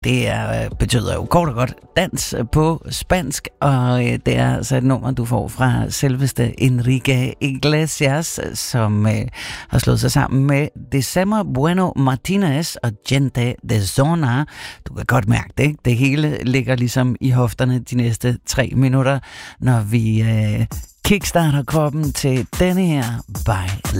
betyder jo kort og godt dans på spansk, og det er altså et nummer, du får fra selveste Enrique Iglesias, som har slået sig sammen med December Bueno Martinez og Gente de Zona. Du kan godt mærke det, ikke? Det hele ligger ligesom i hofterne de næste 3 minutter, når vi kickstarter kroppen til denne her Bailando.